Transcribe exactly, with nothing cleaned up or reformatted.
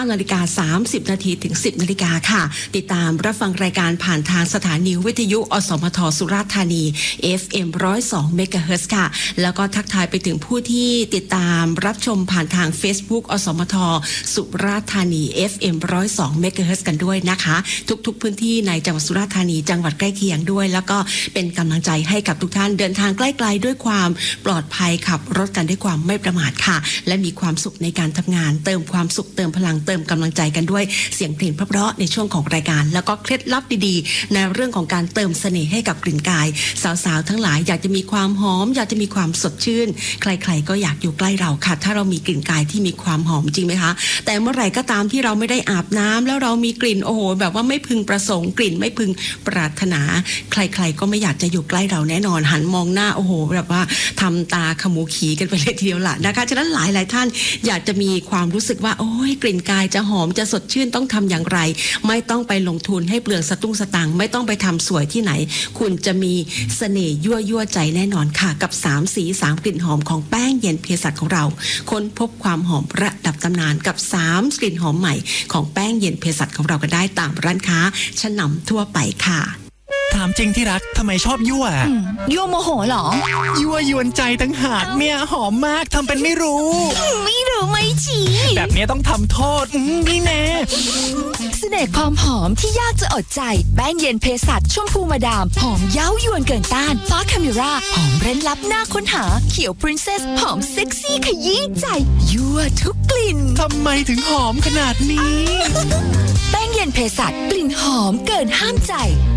านาฬิกาสามสิบนาทีถึงสิบนาฬิกาค่ะติดตามรับฟังรายการผ่านทางสถานีวิทยุอสมทสุราษฎร์ธานี เอฟ เอ็ม หนึ่งศูนย์สอง เมกะเฮิรตซ์ค่ะแล้วก็ทักทายไปถึงผู้ที่ติดตามรับชมผ่านทาง Facebook อสมทสุราษฎร์ธานี เอฟ เอ็ม หนึ่งศูนย์สอง เมกะเฮิรตซ์กันด้วยนะคะทุกๆพื้นที่ในจังหวัดสุราษฎร์ธานีจังหวัดใกล้เคียงด้วยแล้วก็เป็นกำลังใจให้กับทุกท่านเดินทางใกล้ๆด้วยความปลอดภัยขับรถกันด้วยความไม่ประมาทค่ะและมีความสุขในการทำงานเติมความสุขเติมพลังเติมกำลังใจกันด้วยเสียงเพลงเพราะๆในช่วงของรายการแล้วก็เคล็ดลับดีๆในเรื่องของการเติมเสน่ห์ให้กับกลิ่นกายสาวๆทั้งหลายอยากจะมีความหอมอยากจะมีความสดชื่นใครๆก็อยากอยู่ใกล้เราค่ะถ้าเรามีกลิ่นกายที่มีความหอมจริงไหมคะแต่เมื่อไหร่ก็ตามที่เราไม่ได้อาบน้ำแล้วเรามีกลิ่นโอ้โหแบบว่าไม่พึงประสงค์กลิ่นไม่พึงปรารถนาใครๆก็ไม่อยากจะอยู่ใกล้เราแน่นอนหันมองหน้าโอ้โหแบบว่าทำตาขมูขีกันไปเลยทีเดียวล่ะนะคะฉะนั้นหลายๆท่านอยากจะมีความรู้สึกว่าโอ้ยกลิ่นกายจะหอมจะสดชื่นต้องทำอย่างไรไม่ต้องไปลงทุนให้เปลืองสตุ้งสตังค์ไม่ต้องไปทำสวยที่ไหนคุณจะมีเสน่ห์ยั่วยั่วใจแน่นอนค่ะกับสามสีสามกลิ่นหอมของแป้งเย็นเภสัชของเราค้นพบความหอมระดับตำนานกับสามกลิ่นหอมใหม่ของแป้งเย็นเภสัชของเราก็ได้ตามร้านค้าชั้นนำทั่วไปค่ะถามจริงที่รักทำไมชอบยั่วยั่วโมโหเหรอยั่วยวนใจตั้งหากเนี่ยหอมมากทำเป็นไม่รู้ไม่รู้ไม่ชี้แบบนี้ต้องทำโทษนี่แน่เสน่ห์ความหอมที่ยากจะอดใจแป้งเย็นเภสัชชมพูมาดามหอมเย้ายวนเกินต้านฟ้าคาเมราหอมเร้นลับน่าค้นหาเขียวพรินเซสหอมเซ็กซี่ขยี้ใจยั่วทุกกลิ่นทำไมถึงหอมขนาดนี้แป้งเย็นเภสัชกลิ่นหอมเกินห้ามใจ